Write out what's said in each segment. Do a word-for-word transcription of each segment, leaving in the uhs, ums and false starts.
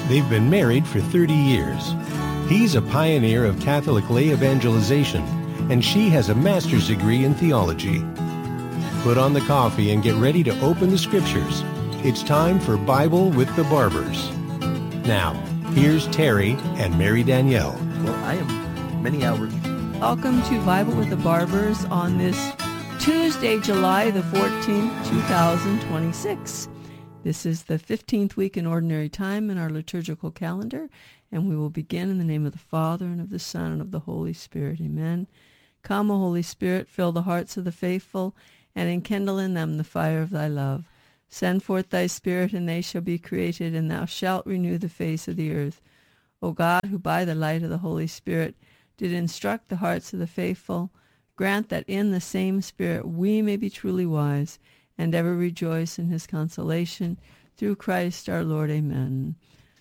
They've been married for thirty years. He's a pioneer of Catholic lay evangelization, and she has a master's degree in theology. Put on the coffee and get ready to open the scriptures. It's time for Bible with the Barbers. Now, here's Terry and Mary Danielle. Well, I am many hours. Welcome to Bible with the Barbers on this Tuesday, July the fourteenth, two thousand twenty-six. This is the fifteenth week in Ordinary Time in our liturgical calendar, and we will begin in the name of the Father, and of the Son, and of the Holy Spirit. Amen. Come, O Holy Spirit, fill the hearts of the faithful, and enkindle in them the fire of thy love. Send forth thy Spirit, and they shall be created, and thou shalt renew the face of the earth. O God, who by the light of the Holy Spirit did instruct the hearts of the faithful, grant that in the same Spirit we may be truly wise, and ever rejoice in his consolation, through Christ our Lord. Amen.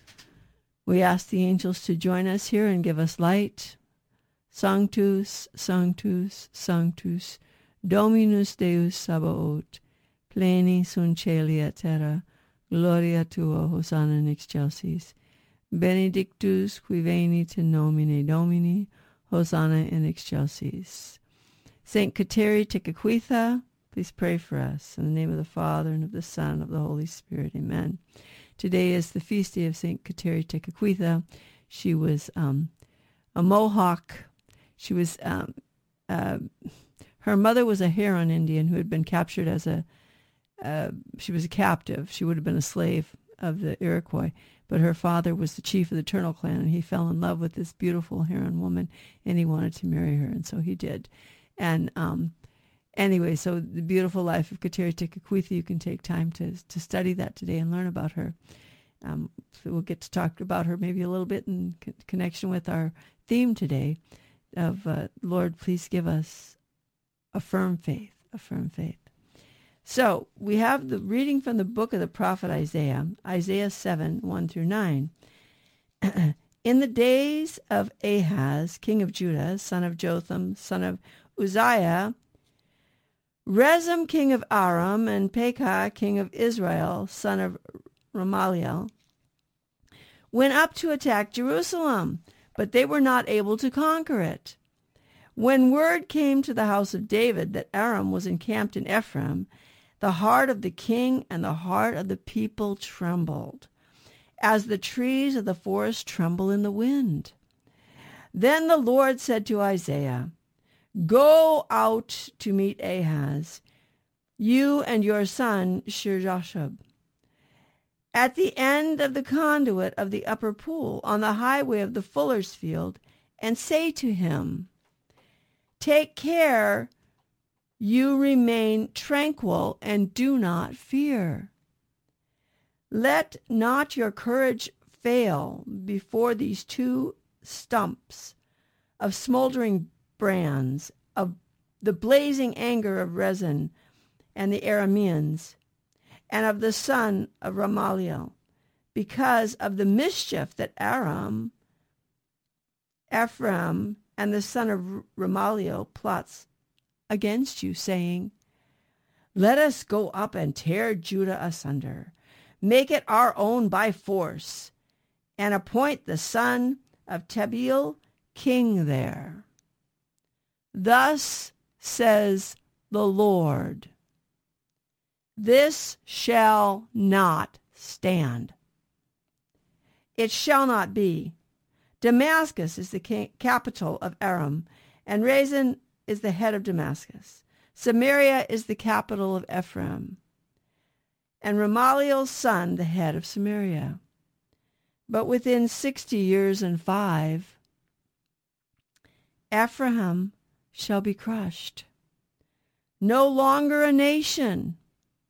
We ask the angels to join us here and give us light. Sanctus, Sanctus, Sanctus, Dominus Deus Sabaoth, pleni sunt caeli et terra, gloria tua, Hosanna in excelsis. Benedictus qui venit in nomine Domini, Hosanna in excelsis. Saint Kateri Tekakwitha, please pray for us. In the name of the Father, and of the Son, and of the Holy Spirit. Amen. Today is the feast day of Saint Kateri Tekakwitha. She was um, a Mohawk. She was, um, uh, her mother was a Huron Indian who had been captured as a, uh, she was a captive. She would have been a slave of the Iroquois. But her father was the chief of the Turtle clan, and he fell in love with this beautiful Huron woman, and he wanted to marry her, and so he did. And um, anyway, so the beautiful life of Kateri Tekakwitha, you can take time to to study that today and learn about her. Um, so we'll get to talk about her maybe a little bit in co- connection with our theme today of, uh, Lord, please give us a firm faith, a firm faith. So we have the reading from the book of the prophet Isaiah, Isaiah seven, one through nine. In the days of Ahaz, king of Judah, son of Jotham, son of Uzziah, Rezim, king of Aram, and Pekah, king of Israel, son of Ramaliel, went up to attack Jerusalem, but they were not able to conquer it. When word came to the house of David that Aram was encamped in Ephraim, the heart of the king and the heart of the people trembled, as the trees of the forest tremble in the wind. Then the Lord said to Isaiah, "Go out to meet Ahaz, you and your son Shir-Jashub, at the end of the conduit of the upper pool, on the highway of the fuller's field, and say to him, take care you remain tranquil and do not fear. Let not your courage fail before these two stumps of smoldering brands, of the blazing anger of Rezin and the Arameans, and of the son of Ramaliel, because of the mischief that Aram, Ephraim, and the son of Ramaliel plots against you, saying, let us go up and tear Judah asunder, make it our own by force, and appoint the son of Tabeel king there. Thus says the Lord, this shall not stand. It shall not be. Damascus is the capital of Aram, and Rezin is the head of Damascus. Samaria is the capital of Ephraim, and Ramaliel's son the head of Samaria. But within sixty years and five, Ephraim shall be crushed, no longer a nation.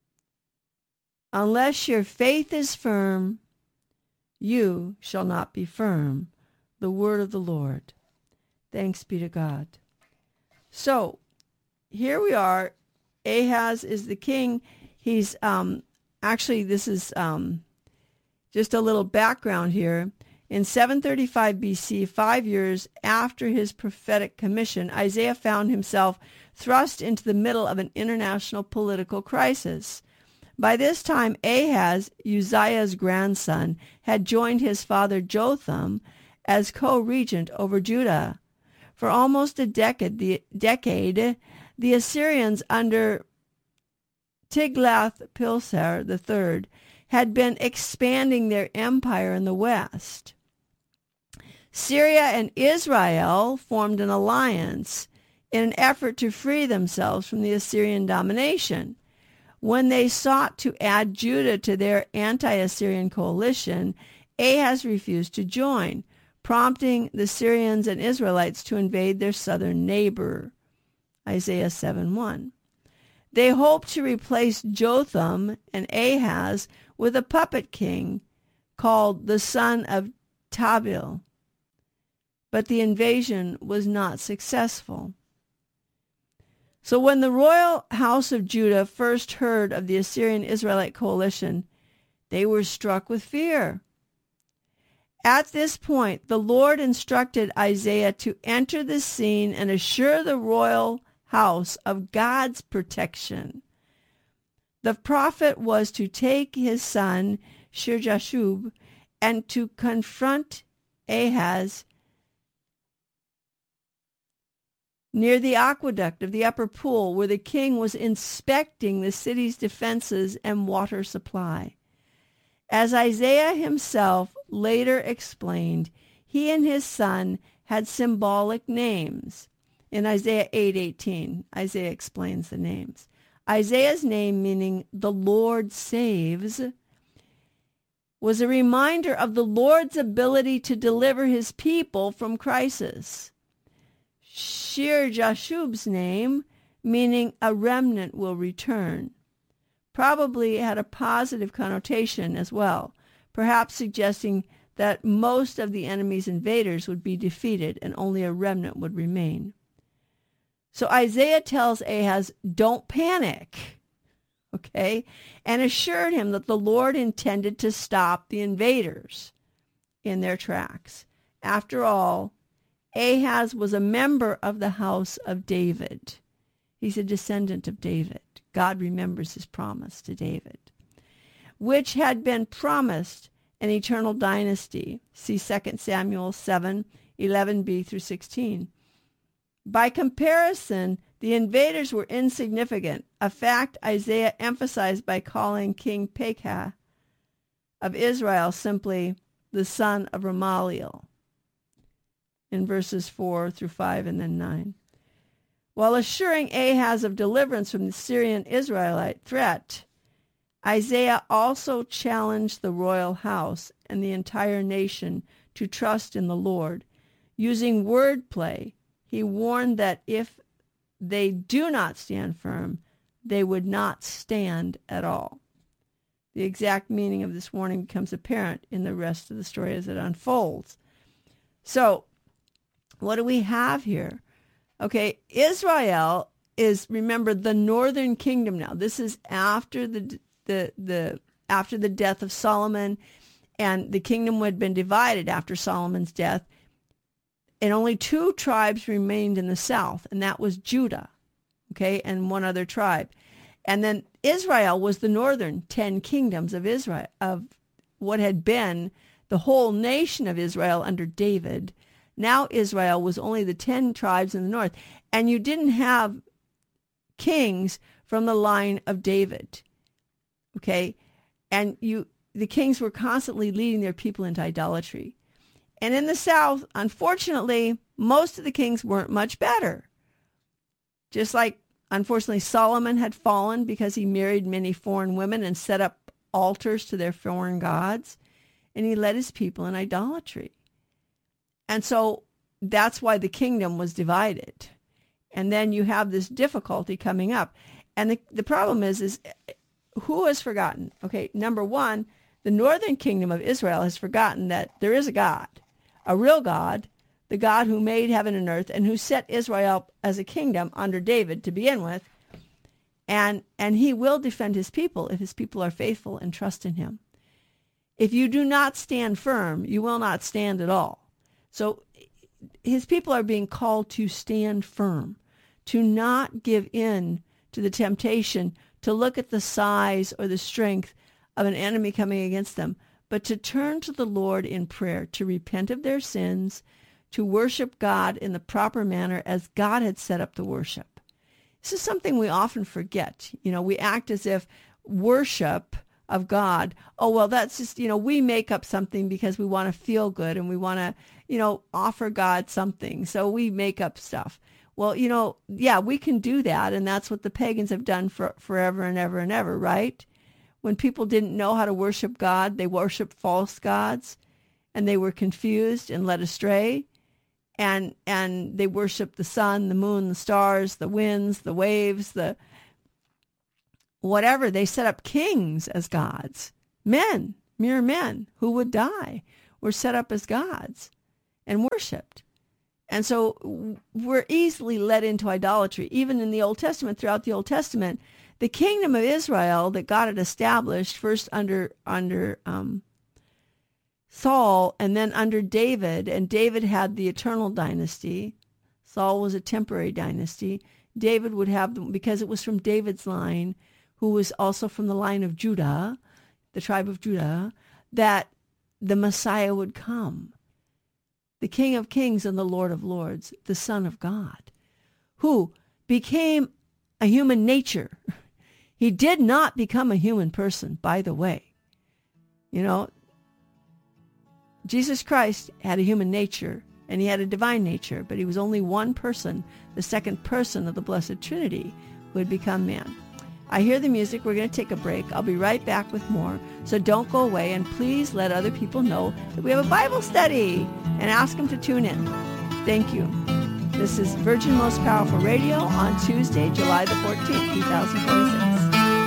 Unless your faith is firm, you shall not be firm. The word of the Lord. Thanks be to God. So, here we are. Ahaz is the king. He's, um, actually, this is um, just a little background here. In seven thirty-five B C, five years after his prophetic commission, Isaiah found himself thrust into the middle of an international political crisis. By this time, Ahaz, Uzziah's grandson, had joined his father Jotham as co-regent over Judah. For almost a decade, the, decade, the Assyrians under Tiglath-Pileser the third had been expanding their empire in the west. Syria and Israel formed an alliance in an effort to free themselves from the Assyrian domination. When they sought to add Judah to their anti-Assyrian coalition, Ahaz refused to join, prompting the Syrians and Israelites to invade their southern neighbor. Isaiah seven one. They hoped to replace Jotham and Ahaz with a puppet king called the son of Tabeel. But the invasion was not successful. So when the royal house of Judah first heard of the Assyrian-Israelite coalition, they were struck with fear. At this point, the Lord instructed Isaiah to enter the scene and assure the royal house of God's protection. The prophet was to take his son, Shir-Jashub, and to confront Ahaz near the aqueduct of the upper pool, where the king was inspecting the city's defenses and water supply. As Isaiah himself later explained, he and his son had symbolic names. In Isaiah eight eighteen, Isaiah explains the names. Isaiah's name, meaning the Lord saves, was a reminder of the Lord's ability to deliver his people from crisis. Shir-Jashub's name, meaning a remnant will return, probably had a positive connotation as well, perhaps suggesting that most of the enemy's invaders would be defeated and only a remnant would remain. So Isaiah tells Ahaz, don't panic, okay, and assured him that the Lord intended to stop the invaders in their tracks. After all, Ahaz was a member of the house of David. He's a descendant of David. God remembers his promise to David, which had been promised an eternal dynasty. See Second Samuel seven, eleven b through sixteen. By comparison, the invaders were insignificant, a fact Isaiah emphasized by calling King Pekah of Israel simply the son of Ramaliel in verses four through five and then nine. While assuring Ahaz of deliverance from the Syrian Israelite threat, Isaiah also challenged the royal house and the entire nation to trust in the Lord. Using wordplay, he warned that if they do not stand firm, they would not stand at all. The exact meaning of this warning becomes apparent in the rest of the story as it unfolds. So, what do we have here? Okay, Israel is, remember, the northern kingdom now. This is after the the the after the death of Solomon, and the kingdom had been divided after Solomon's death. And only two tribes remained in the south, and that was Judah, okay, and one other tribe. And then Israel was the northern ten kingdoms of Israel, of what had been the whole nation of Israel under David. Now Israel was only the ten tribes in the north, and you didn't have kings from the line of David, okay? And you, the kings were constantly leading their people into idolatry. And in the south, unfortunately, most of the kings weren't much better. Just like, unfortunately, Solomon had fallen because he married many foreign women and set up altars to their foreign gods, and he led his people in idolatry. And so that's why the kingdom was divided. And then you have this difficulty coming up. And the, the problem is, is who has forgotten? Okay, number one, the northern kingdom of Israel has forgotten that there is a God, a real God, the God who made heaven and earth and who set Israel as a kingdom under David to begin with. And, and he will defend his people if his people are faithful and trust in him. If you do not stand firm, you will not stand at all. So his people are being called to stand firm, to not give in to the temptation to look at the size or the strength of an enemy coming against them, but to turn to the Lord in prayer, to repent of their sins, to worship God in the proper manner as God had set up the worship. This is something we often forget. You know, we act as if worship of God, oh, well, that's just, you know, we make up something because we want to feel good and we want to, you know, offer God something. So we make up stuff. Well, you know, yeah, we can do that. And that's what the pagans have done for forever and ever and ever, right? When people didn't know how to worship God, they worshiped false gods and they were confused and led astray. And and they worshiped the sun, the moon, the stars, the winds, the waves, the whatever. They set up kings as gods. Men, mere men who would die, were set up as gods and worshipped. And so we're easily led into idolatry. Even in the Old Testament, throughout the Old Testament, the kingdom of Israel that God had established first under under um, Saul and then under David, and David had the eternal dynasty. Saul was a temporary dynasty. David would have them because it was from David's line, who was also from the line of Judah, the tribe of Judah, that the Messiah would come. The King of Kings and the Lord of Lords, the Son of God, who became a human nature. He did not become a human person, by the way. You know, Jesus Christ had a human nature and he had a divine nature, but he was only one person, the second person of the Blessed Trinity, who had become man. I hear the music. We're going to take a break. I'll be right back with more. So don't go away, and please let other people know that we have a Bible study and ask them to tune in. Thank you. This is Virgin Most Powerful Radio on Tuesday, July the fourteenth, twenty twenty-six.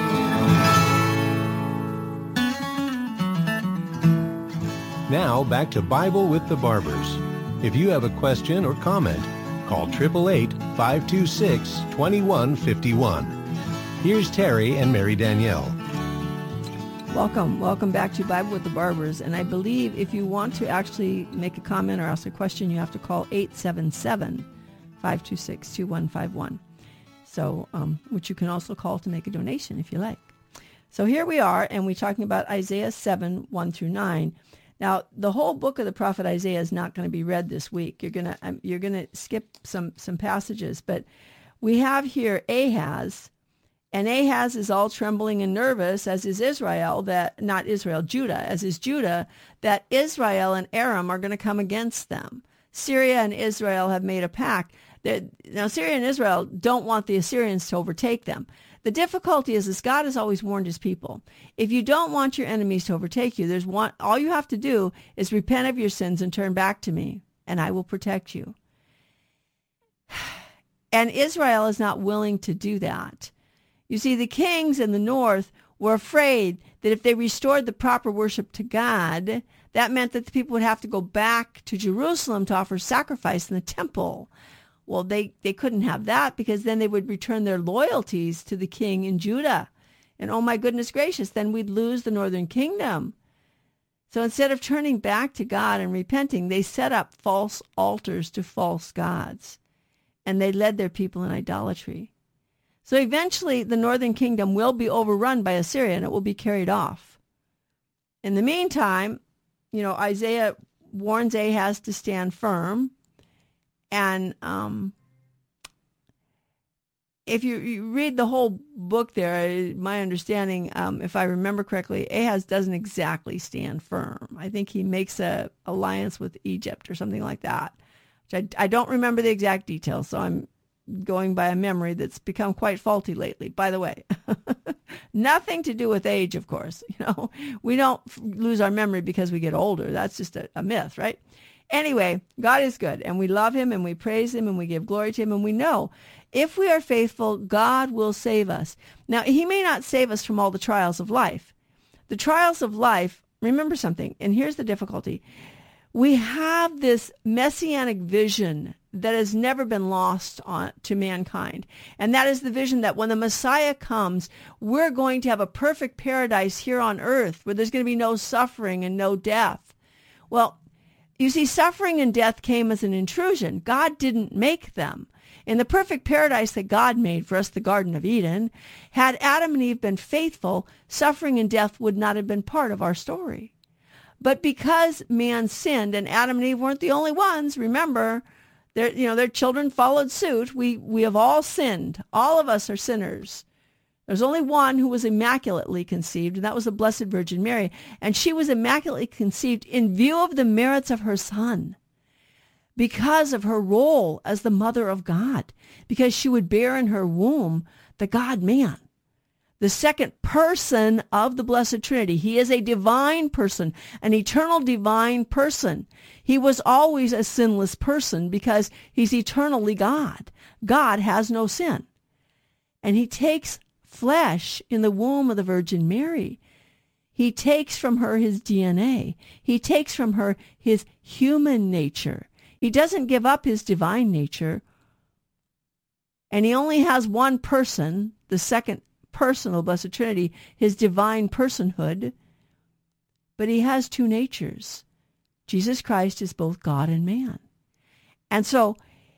Now back to Bible with the Barbers. If you have a question or comment, call eight eight eight, five two six, two one five one. Here's Terry and Mary Danielle. Welcome. Welcome back to Bible with the Barbers. And I believe if you want to actually make a comment or ask a question, you have to call eight seven seven, five two six, two one five one. So, um, which you can also call to make a donation if you like. So here we are, and we're talking about Isaiah seven, one through nine. Now, the whole book of the prophet Isaiah is not going to be read this week. You're going to um, you're going to skip some some passages, but we have here Ahaz, and Ahaz is all trembling and nervous, as is Israel, that not Israel, Judah, as is Judah, that Israel and Aram are going to come against them. Syria and Israel have made a pact. That, now, Syria and Israel don't want the Assyrians to overtake them. The difficulty is, is God has always warned his people. If you don't want your enemies to overtake you, there's one, all you have to do is repent of your sins and turn back to me, and I will protect you. And Israel is not willing to do that. You see, the kings in the north were afraid that if they restored the proper worship to God, that meant that the people would have to go back to Jerusalem to offer sacrifice in the temple. Well, they, they couldn't have that, because then they would return their loyalties to the king in Judah. And oh my goodness gracious, then we'd lose the northern kingdom. So instead of turning back to God and repenting, they set up false altars to false gods. And they led their people in idolatry. So eventually the northern kingdom will be overrun by Assyria, and it will be carried off. In the meantime, you know, Isaiah warns Ahaz to stand firm. And um, if you, you read the whole book there, my understanding, um, if I remember correctly, Ahaz doesn't exactly stand firm. I think he makes a alliance with Egypt or something like that. Which I, I don't remember the exact details, so I'm going by a memory that's become quite faulty lately, by the way. Nothing to do with age, of course. You know, we don't lose our memory because we get older. That's just a, a myth, right? Anyway, God is good, and we love him, and we praise him, and we give glory to him, and we know if we are faithful, God will save us. Now, he may not save us from all the trials of life. The trials of life, remember something, and here's the difficulty. We have this messianic vision that has never been lost on, to mankind, and that is the vision that when the Messiah comes, we're going to have a perfect paradise here on earth where there's going to be no suffering and no death. Well, you see, suffering and death came as an intrusion. God didn't make them. In the perfect paradise that God made for us, the Garden of Eden, had Adam and Eve been faithful, suffering and death would not have been part of our story. But because man sinned, and Adam and Eve weren't the only ones, remember, their, you know, their children followed suit. We, we have all sinned. All of us are sinners. There's only one who was immaculately conceived, and that was the Blessed Virgin Mary. And she was immaculately conceived in view of the merits of her son, because of her role as the mother of God, because she would bear in her womb the God-man, the second person of the Blessed Trinity. He is a divine person, an eternal divine person. He was always a sinless person because he's eternally God. God has no sin. And he takes flesh in the womb of the Virgin Mary. He takes from her his D N A. He takes from her his human nature. He doesn't give up his divine nature. And he only has one person, the second person of the Blessed Trinity, his divine personhood. But he has two natures. Jesus Christ is both God and man. And so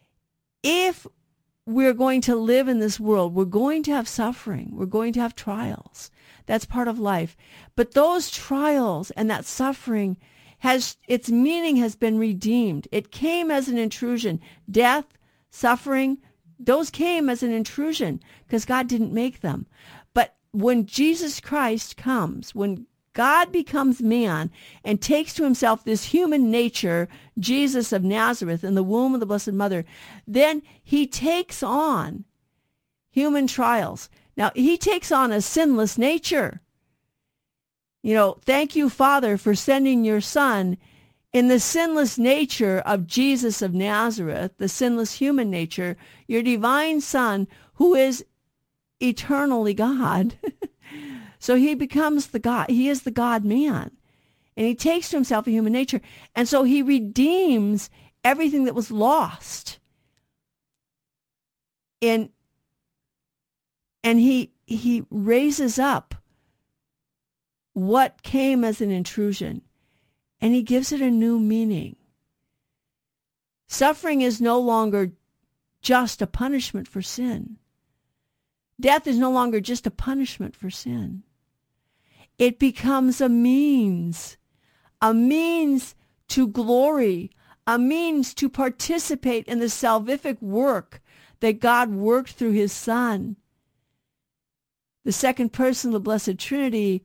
if we're going to live in this world, we're going to have suffering. We're going to have trials. That's part of life. But those trials and that suffering has, its meaning has been redeemed. It came as an intrusion. Death, suffering, those came as an intrusion because God didn't make them. But when Jesus Christ comes, when God becomes man and takes to himself this human nature, Jesus of Nazareth, in the womb of the Blessed Mother, then he takes on human trials. Now, he takes on a sinless nature. You know, thank you, Father, for sending your Son in the sinless nature of Jesus of Nazareth, the sinless human nature, your divine Son, who is eternally God. So he becomes the God. He is the God-man. And he takes to himself a human nature. And so he redeems everything that was lost. And, and he, he raises up what came as an intrusion, and he gives it a new meaning. Suffering is no longer just a punishment for sin. Death is no longer just a punishment for sin. It becomes a means, a means to glory, a means to participate in the salvific work that God worked through his Son. The second person of the Blessed Trinity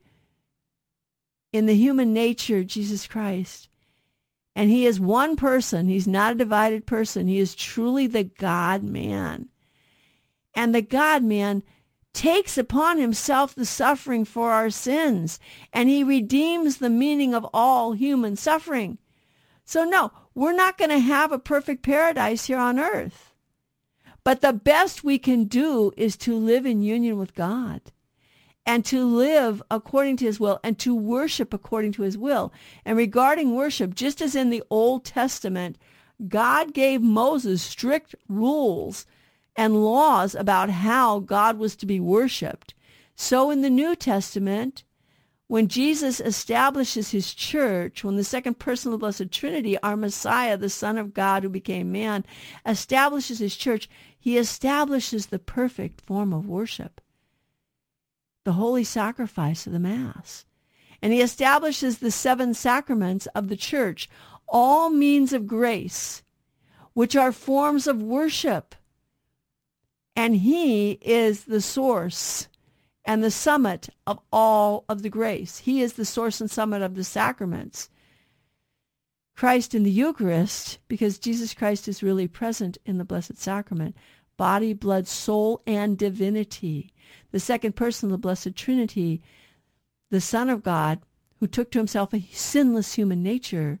in the human nature, Jesus Christ. And he is one person. He's not a divided person. He is truly the God-man. And the God-man takes upon himself the suffering for our sins, and he redeems the meaning of all human suffering. So no, we're not going to have a perfect paradise here on earth. But the best we can do is to live in union with God, and to live according to his will, and to worship according to his will. And regarding worship, just as in the Old Testament, God gave Moses strict rules and laws about how God was to be worshiped. So in the New Testament, when Jesus establishes his church, when the second person of the Blessed Trinity, our Messiah, the Son of God who became man, establishes his church, he establishes the perfect form of worship, the holy sacrifice of the Mass. And he establishes the seven sacraments of the church, all means of grace, which are forms of worship. And he is the source and the summit of all of the grace. He is the source and summit of the sacraments. Christ in the Eucharist, because Jesus Christ is really present in the Blessed Sacrament, body, blood, soul, and divinity. The second person of the Blessed Trinity, the Son of God, who took to himself a sinless human nature,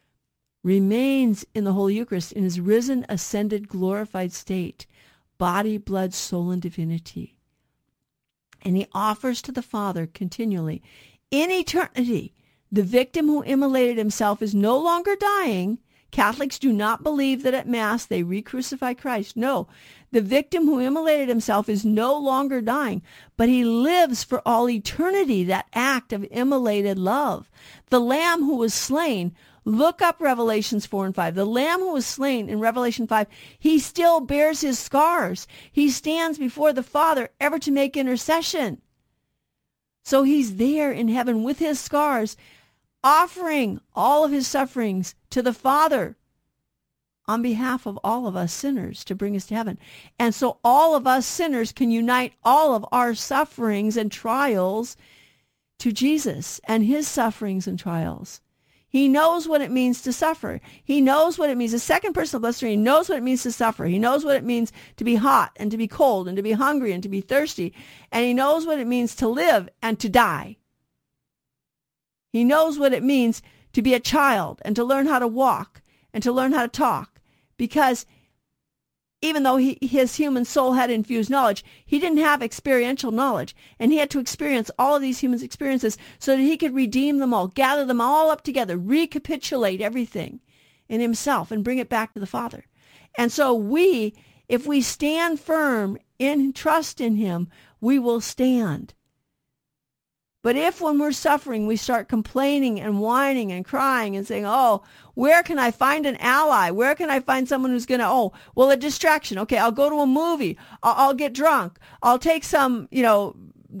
remains in the Holy Eucharist in his risen, ascended, glorified state, body, blood, soul, and divinity. And he offers to the Father continually, in eternity, the victim who immolated himself is no longer dying. Catholics do not believe that at Mass they re-crucify Christ. No, the victim who immolated himself is no longer dying, but he lives for all eternity, that act of immolated love. The Lamb who was slain Look up Revelations four and five. The Lamb who was slain in Revelation five, he still bears his scars. He stands before the Father ever to make intercession. So he's there in heaven with his scars, offering all of his sufferings to the Father on behalf of all of us sinners to bring us to heaven. And so all of us sinners can unite all of our sufferings and trials to Jesus and his sufferings and trials. He knows what it means to suffer. He knows what it means. The second person of the Blessed Trinity knows what it means to suffer. He knows what it means to be hot and to be cold and to be hungry and to be thirsty. And he knows what it means to live and to die. He knows what it means to be a child and to learn how to walk and to learn how to talk. Because even though he, his human soul had infused knowledge, he didn't have experiential knowledge. And he had to experience all of these human experiences so that he could redeem them all, gather them all up together, recapitulate everything in himself and bring it back to the Father. And so we, if we stand firm in trust in him, we will stand. But if when we're suffering, we start complaining and whining and crying and saying, oh, where can I find an ally? Where can I find someone who's going to, oh, well, a distraction. Okay, I'll go to a movie. I'll, I'll get drunk. I'll take some, you know,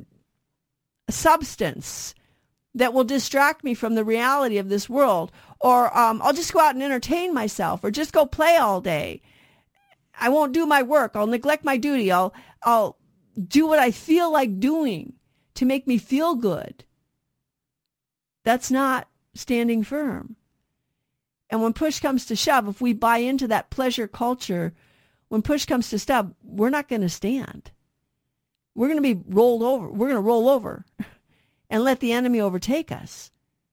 substance that will distract me from the reality of this world. Or um, I'll just go out and entertain myself or just go play all day. I won't do my work. I'll neglect my duty. I'll, I'll do what I feel like doing to make me feel good. That's not standing firm. And when push comes to shove, if we buy into that pleasure culture, when push comes to shove, we're not going to stand. We're going to be rolled over. We're going to roll over and let the enemy overtake us.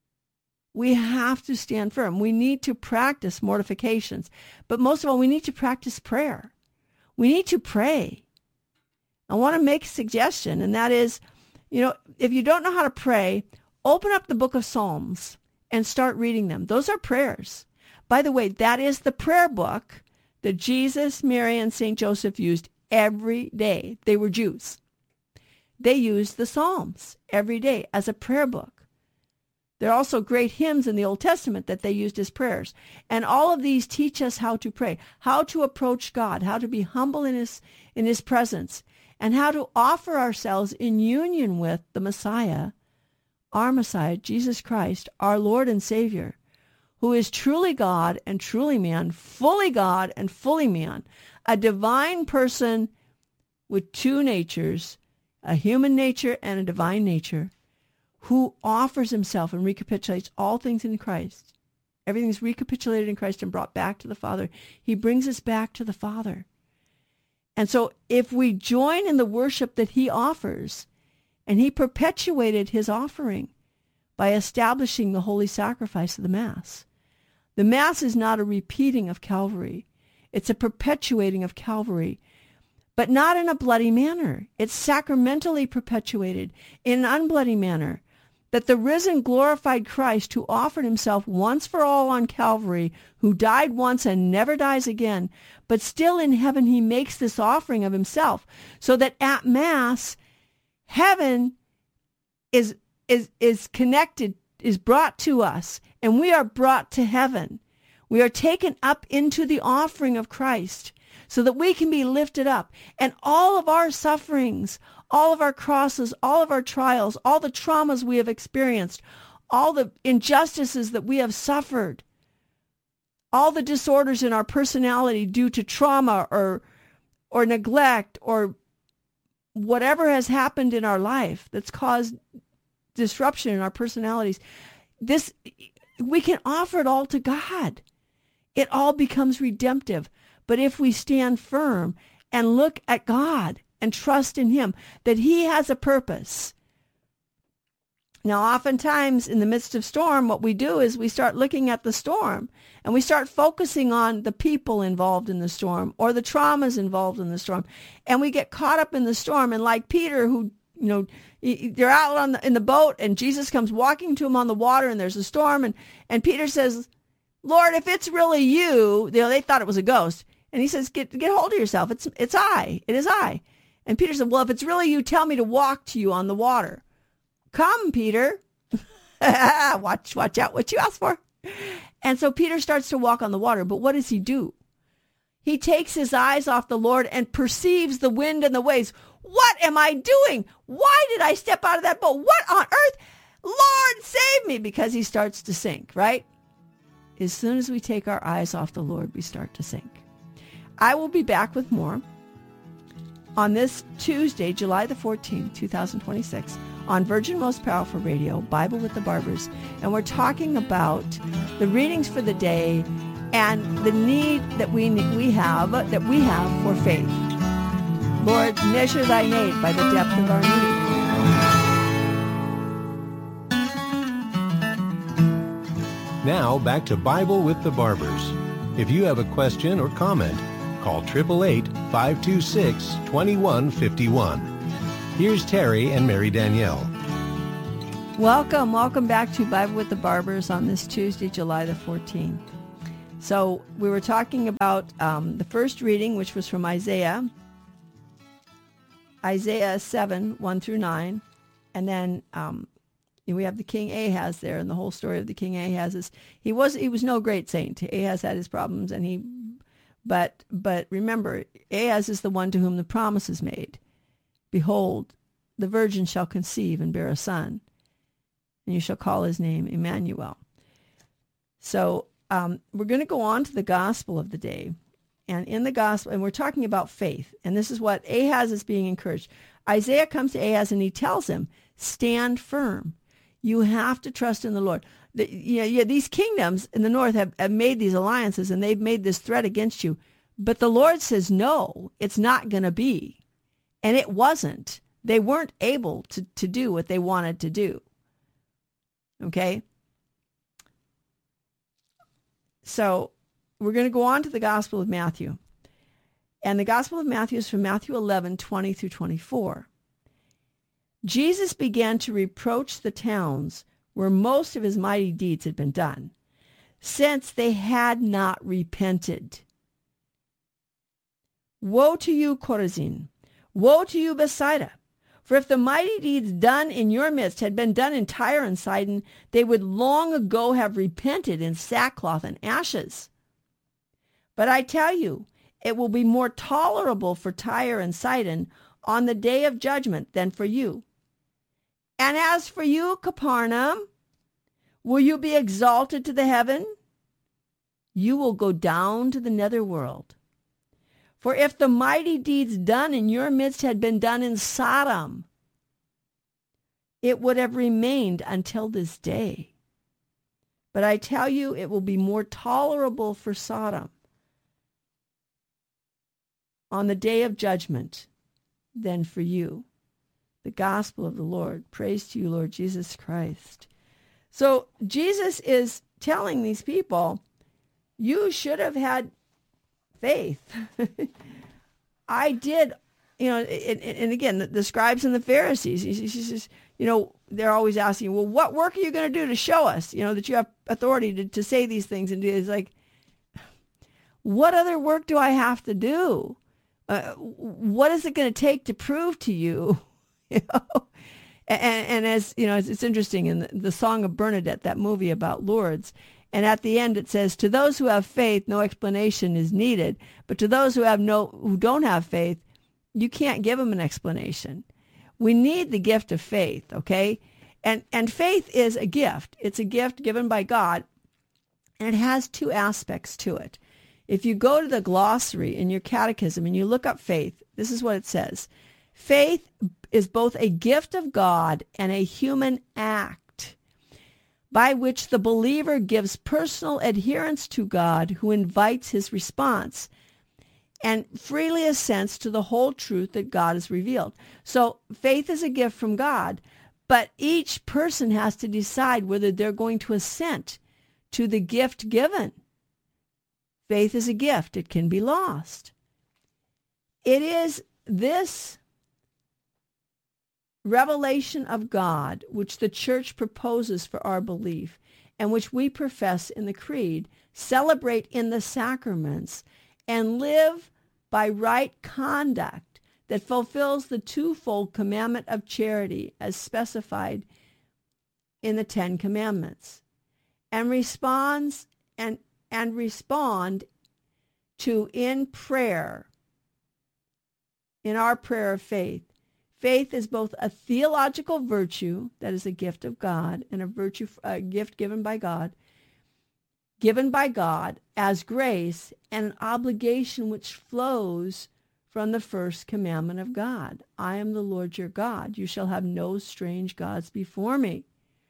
We have to stand firm. We need to practice mortifications. But most of all, we need to practice prayer. We need to pray. I want to make a suggestion, and that is, you know, if you don't know how to pray, open up the book of Psalms and start reading them. Those are prayers. By the way, that is the prayer book that Jesus, Mary, and Saint Joseph used every day. They were Jews. They used the Psalms every day as a prayer book. There are also great hymns in the Old Testament that they used as prayers. And all of these teach us how to pray, how to approach God, how to be humble in his, in his presence, and how to offer ourselves in union with the Messiah, our Messiah, Jesus Christ, our Lord and Savior, who is truly God and truly man, fully God and fully man, a divine person with two natures, a human nature and a divine nature, who offers himself and recapitulates all things in Christ. Everything's recapitulated in Christ and brought back to the Father. He brings us back to the Father. And so if we join in the worship that he offers, and he perpetuated his offering by establishing the holy sacrifice of the Mass. The Mass is not a repeating of Calvary. It's a perpetuating of Calvary, but not in a bloody manner. It's sacramentally perpetuated in an unbloody manner, that the risen, glorified Christ who offered himself once for all on Calvary, who died once and never dies again, but still in heaven he makes this offering of himself, so that at Mass, heaven is is is connected, is brought to us, and we are brought to heaven. We are taken up into the offering of Christ so that we can be lifted up. And all of our sufferings, all of our crosses, all of our trials, all the traumas we have experienced, all the injustices that we have suffered, all the disorders in our personality due to trauma or or neglect or whatever has happened in our life that's caused disruption in our personalities, this, we can offer it all to God. It all becomes redemptive. But if we stand firm and look at God and trust in him, that he has a purpose. Now, oftentimes in the midst of storm, what we do is we start looking at the storm and we start focusing on the people involved in the storm or the traumas involved in the storm. And we get caught up in the storm. And like Peter, who, you know, they're out on the, in the boat and Jesus comes walking to him on the water and there's a storm. And, and Peter says, Lord, if it's really you, you know, they thought it was a ghost. And he says, get, get hold of yourself. It's, it's I. It is I. And Peter said, well, if it's really you, tell me to walk to you on the water. Come, Peter. watch, watch out what you ask for. And so Peter starts to walk on the water, but what does he do? He takes his eyes off the Lord and perceives the wind and the waves. What am I doing? Why did I step out of that boat? What on earth? Lord, save me, because he starts to sink, right? As soon as we take our eyes off the Lord, we start to sink. I will be back with more on this Tuesday, July the fourteenth, twenty twenty-six, on Virgin Most Powerful Radio, Bible with the Barbers. And we're talking about the readings for the day and the need that we we have, that we have for faith. Lord, measure thy aid by the depth of our need. Now, back to Bible with the Barbers. If you have a question or comment, call eight eight eight, five two six, two one five one. Here's Terry and Mary Danielle. Welcome, welcome back to Bible with the Barbers on this Tuesday, July the fourteenth. So we were talking about um, the first reading, which was from Isaiah, Isaiah seven, one through nine, and then um, we have the King Ahaz there, and the whole story of the King Ahaz is he was he was no great saint. Ahaz had his problems, and he, but but remember, Ahaz is the one to whom the promise is made. Behold, the virgin shall conceive and bear a son, and you shall call his name Emmanuel. So um, we're going to go on to the gospel of the day, and in the gospel, and we're talking about faith, and this is what Ahaz is being encouraged. Isaiah comes to Ahaz and he tells him, stand firm. You have to trust in the Lord. The, you know, yeah, these kingdoms in the north have, have made these alliances, and they've made this threat against you. But the Lord says, no, it's not going to be. And it wasn't. They weren't able to, to do what they wanted to do. Okay? So we're going to go on to the Gospel of Matthew. And the Gospel of Matthew is from Matthew eleven, twenty through twenty-four. Jesus began to reproach the towns where most of his mighty deeds had been done, since they had not repented. Woe to you, Chorazin! Woe to you, Bethsaida! For if the mighty deeds done in your midst had been done in Tyre and Sidon, they would long ago have repented in sackcloth and ashes. But I tell you, it will be more tolerable for Tyre and Sidon on the day of judgment than for you. And as for you, Capernaum, will you be exalted to the heaven? You will go down to the netherworld. For if the mighty deeds done in your midst had been done in Sodom, it would have remained until this day. But I tell you, it will be more tolerable for Sodom on the day of judgment than for you. The gospel of the Lord. Praise to you, Lord Jesus Christ. So Jesus is telling these people, you should have had faith. I did, you know, and, and again, the, the scribes and the Pharisees, he, he says, you know, they're always asking, well, what work are you going to do to show us, you know, that you have authority to, to say these things? And it's like, what other work do I have to do? Uh, what is it going to take to prove to you? You know, and, and as you know, it's, it's interesting in the, the Song of Bernadette, that movie about Lourdes, and at the end it says, "To those who have faith, no explanation is needed, but to those who have no, who don't have faith, you can't give them an explanation." We need the gift of faith, okay? And and faith is a gift. It's a gift given by God, and it has two aspects to it. If you go to the glossary in your catechism and you look up faith, this is what it says. Faith is both a gift of God and a human act by which the believer gives personal adherence to God, who invites his response and freely assents to the whole truth that God has revealed. So faith is a gift from God, but each person has to decide whether they're going to assent to the gift given. Faith is a gift. It can be lost. It is this revelation of God which the church proposes for our belief and which we profess in the creed, celebrate in the sacraments, and live by right conduct that fulfills the twofold commandment of charity as specified in the Ten Commandments. and responds and and respond to in prayer, in our prayer of faith. Faith is both a theological virtue, that is a gift of God, and a virtue, a gift given by God, given by God as grace, and an obligation which flows from the first commandment of God. I am the Lord your God. You shall have no strange gods before me.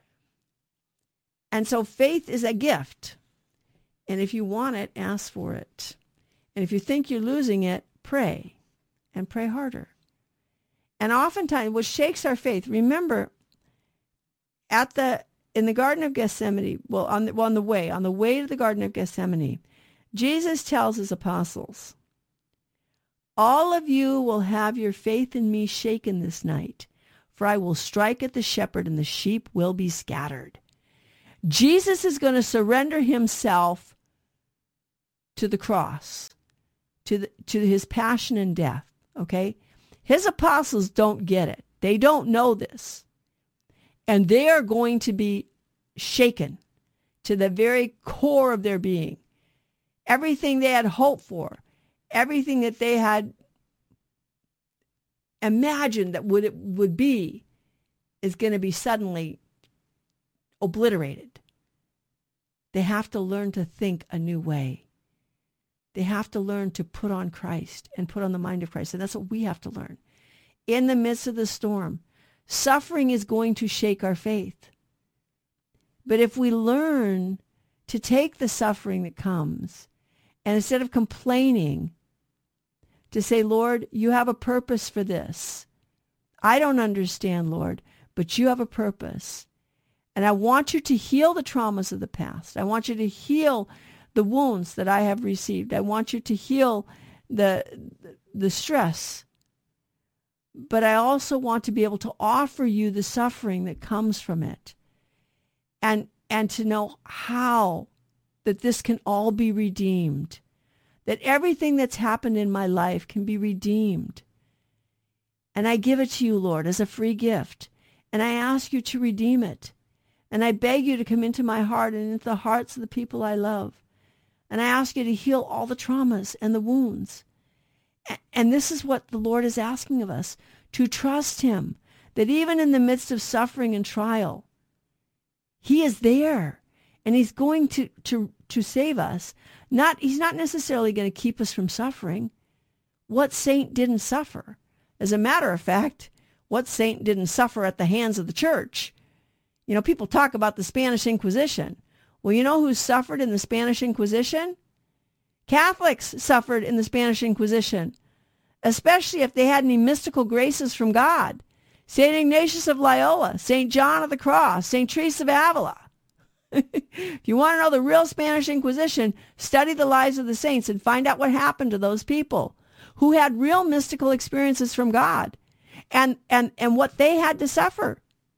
And so faith is a gift. And if you want it, ask for it. And if you think you're losing it, pray, and pray harder. And oftentimes what shakes our faith, remember, at the in the Garden of Gethsemane, well on the, well, on the way, on the way to the Garden of Gethsemane, Jesus tells his apostles, all of you will have your faith in me shaken this night, for I will strike at the shepherd and the sheep will be scattered. Jesus is going to surrender himself to the cross, to the, to his passion and death, okay? His apostles don't get it. They don't know this. And they are going to be shaken to the very core of their being. Everything they had hoped for, everything that they had imagined that would it would be, is going to be suddenly obliterated. They have to learn to think a new way. They have to learn to put on Christ and put on the mind of Christ. And that's what we have to learn. In the midst of the storm, suffering is going to shake our faith. But if we learn to take the suffering that comes, and instead of complaining, to say, Lord, you have a purpose for this. I don't understand, Lord, but you have a purpose. And I want you to heal the traumas of the past. I want you to heal the wounds that I have received. I want you to heal the the stress. But I also want to be able to offer you the suffering that comes from it. And and to know how that this can all be redeemed. That everything that's happened in my life can be redeemed. And I give it to you, Lord, as a free gift. And I ask you to redeem it. And I beg you to come into my heart and into the hearts of the people I love. And I ask you to heal all the traumas and the wounds. And this is what the Lord is asking of us, to trust him, that even in the midst of suffering and trial, he is there, and he's going to, to, to save us. Not, he's not necessarily going to keep us from suffering. What saint didn't suffer? As a matter of fact, what saint didn't suffer at the hands of the church? You know, people talk about the Spanish Inquisition. Well, you know who suffered in the Spanish Inquisition? Catholics suffered in the Spanish Inquisition, especially if they had any mystical graces from God. Saint Ignatius of Loyola, Saint John of the Cross, Saint Teresa of Avila. If you want to know the real Spanish Inquisition, study the lives of the saints and find out what happened to those people who had real mystical experiences from God and, and, and what they had to suffer.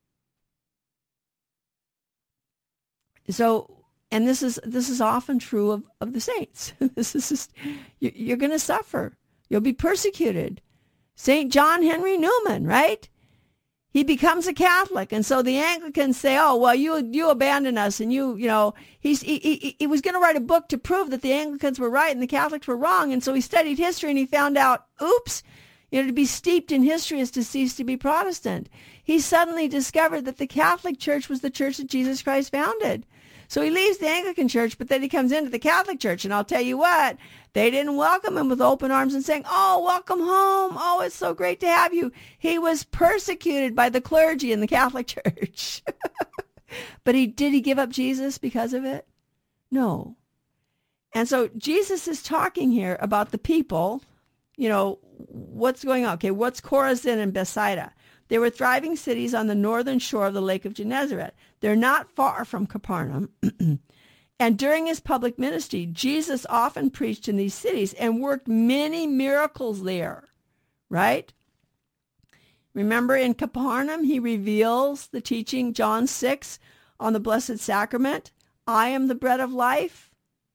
So, and this is this is often true of, of the saints. This is just, you're going to suffer. You'll be persecuted. Saint John Henry Newman, right? He becomes a Catholic, and so the Anglicans say, "Oh, well, you you abandoned us," and you you know he's he he, he was going to write a book to prove that the Anglicans were right and the Catholics were wrong, and so he studied history and he found out, oops, you know, to be steeped in history is to cease to be Protestant. He suddenly discovered that the Catholic Church was the church that Jesus Christ founded. So he leaves the Anglican Church, but then he comes into the Catholic Church, and I'll tell you what, they didn't welcome him with open arms and saying, "Oh, welcome home. Oh, it's so great to have you." He was persecuted by the clergy in the Catholic Church. But he did he give up Jesus because of it? No. And so Jesus is talking here about the people, you know, what's going on? Okay, what's Chorazin and Bethsaida? They were thriving cities on the northern shore of the Lake of Gennesaret. They're not far from Capernaum. And during his public ministry, Jesus often preached in these cities and worked many miracles there, right? Remember in Capernaum, he reveals the teaching, John six, on the Blessed Sacrament. I am the bread of life.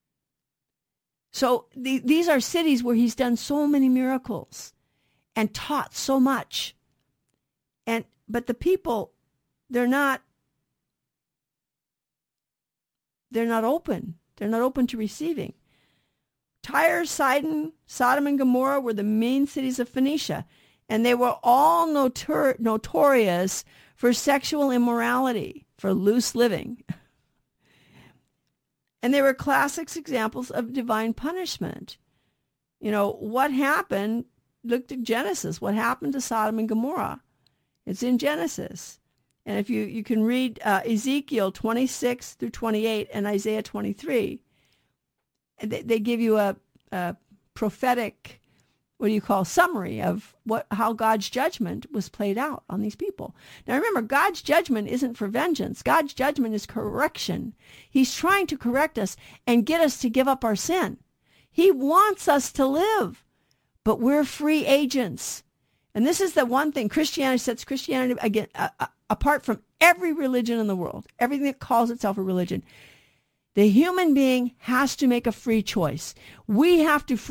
So the, these are cities where he's done so many miracles and taught so much. And but the people, they're not they're not open. They're not open to receiving. Tyre, Sidon, Sodom, and Gomorrah were the main cities of Phoenicia, and they were all notor- notorious for sexual immorality, for loose living. And they were classic examples of divine punishment. You know, what happened, look at Genesis, what happened to Sodom and Gomorrah? It's in Genesis. And if you, you can read uh, Ezekiel twenty-six through twenty-eight and Isaiah twenty-three, they, they give you a, a prophetic, what do you call, summary of what how God's judgment was played out on these people. Now remember, God's judgment isn't for vengeance. God's judgment is correction. He's trying to correct us and get us to give up our sin. He wants us to live, but we're free agents. And this is the one thing Christianity sets Christianity again, uh, uh, apart from every religion in the world, everything that calls itself a religion. The human being has to make a free choice. We have to free